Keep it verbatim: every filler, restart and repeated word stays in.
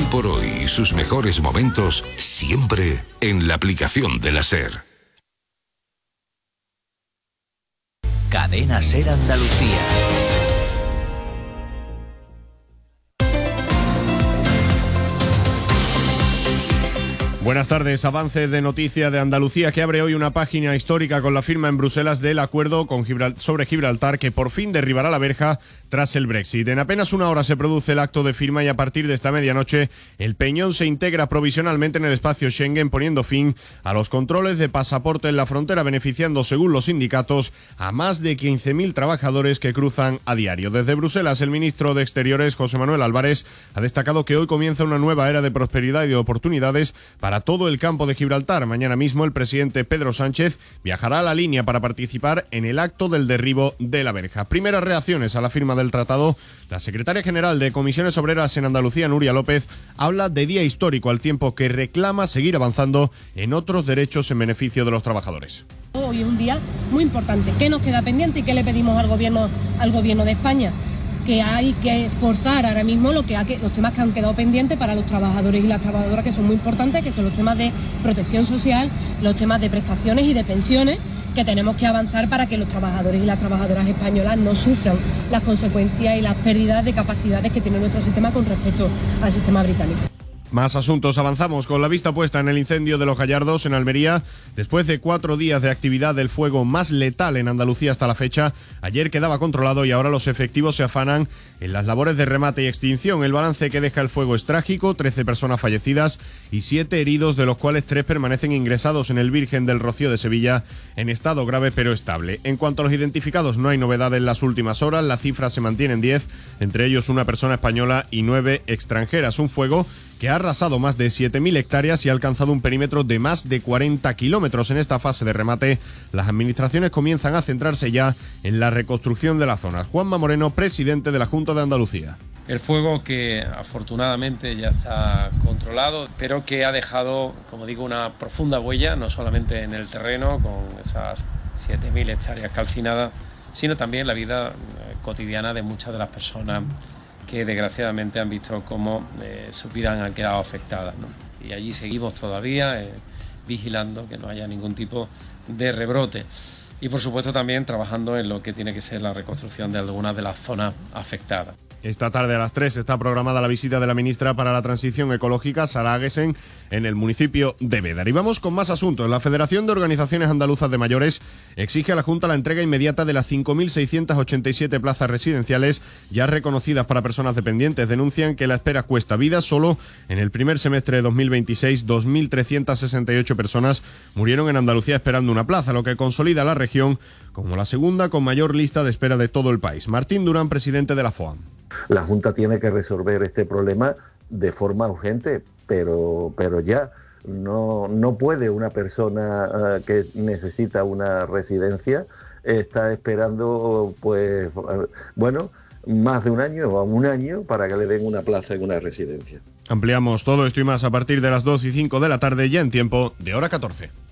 por hoy y sus mejores momentos siempre en la aplicación de la SER. Cadena SER Andalucía. Buenas tardes. Avance de Noticias de Andalucía, que abre hoy una página histórica con la firma en Bruselas del acuerdo con Gibral- sobre Gibraltar, que por fin derribará la verja tras el Brexit. En apenas una hora se produce el acto de firma y a partir de esta medianoche el Peñón se integra provisionalmente en el espacio Schengen, poniendo fin a los controles de pasaporte en la frontera, beneficiando, según los sindicatos, a más de quince mil trabajadores que cruzan a diario. Desde Bruselas, el ministro de Exteriores, José Manuel Álvarez, ha destacado que hoy comienza una nueva era de prosperidad y de oportunidades para todo el campo de Gibraltar. Mañana mismo el presidente Pedro Sánchez viajará a la línea para participar en el acto del derribo de la verja. Primeras reacciones a la firma del tratado. La secretaria general de Comisiones Obreras en Andalucía, Nuria López, habla de día histórico al tiempo que reclama seguir avanzando en otros derechos en beneficio de los trabajadores. Hoy es un día muy importante. ¿Qué nos queda pendiente y qué le pedimos al gobierno, al gobierno de España? Que hay que forzar ahora mismo lo que ha, los temas que han quedado pendientes para los trabajadores y las trabajadoras, que son muy importantes, que son los temas de protección social, los temas de prestaciones y de pensiones, que tenemos que avanzar para que los trabajadores y las trabajadoras españolas no sufran las consecuencias y las pérdidas de capacidades que tiene nuestro sistema con respecto al sistema británico. Más asuntos. Avanzamos con la vista puesta en el incendio de Los Gallardos en Almería. Después de cuatro días de actividad del fuego más letal en Andalucía hasta la fecha, ayer quedaba controlado y ahora los efectivos se afanan en las labores de remate y extinción. El balance que deja el fuego es trágico: trece personas fallecidas y siete heridos, de los cuales tres permanecen ingresados en el Virgen del Rocío de Sevilla en estado grave pero estable. En cuanto a los identificados, no hay novedad en las últimas horas. La cifra se mantiene en diez, entre ellos una persona española y nueve extranjeras. Un fuego que ha arrasado más de siete mil hectáreas y ha alcanzado un perímetro de más de cuarenta kilómetros. En esta fase de remate, las administraciones comienzan a centrarse ya en la reconstrucción de las zonas. Juanma Moreno, presidente de la Junta de Andalucía. El fuego, que afortunadamente ya está controlado, pero que ha dejado, como digo, una profunda huella, no solamente en el terreno, con esas siete mil hectáreas calcinadas, sino también en la vida cotidiana de muchas de las personas que desgraciadamente han visto cómo eh, sus vidas han quedado afectadas, ¿no? Y allí seguimos todavía eh, vigilando que no haya ningún tipo de rebrote. Y por supuesto también trabajando en lo que tiene que ser la reconstrucción de algunas de las zonas afectadas. Esta tarde a las tres está programada la visita de la ministra para la Transición Ecológica, Sara Agesen, en el municipio de Bédar. Y vamos con más asuntos. La Federación de Organizaciones Andaluzas de Mayores exige a la Junta la entrega inmediata de las cinco mil seiscientas ochenta y siete plazas residenciales ya reconocidas para personas dependientes. Denuncian que la espera cuesta vida. Solo en el primer semestre de dos mil veintiséis, dos mil trescientas sesenta y ocho personas murieron en Andalucía esperando una plaza, lo que consolida a la región como la segunda con mayor lista de espera de todo el país. Martín Durán, presidente de la FOAM. La Junta tiene que resolver este problema de forma urgente, pero, pero ya no, no puede una persona uh, que necesita una residencia estar esperando, pues, uh, bueno, más de un año o un año para que le den una plaza en una residencia. Ampliamos todo esto y más a partir de las dos y cinco de la tarde, ya en tiempo de hora catorce.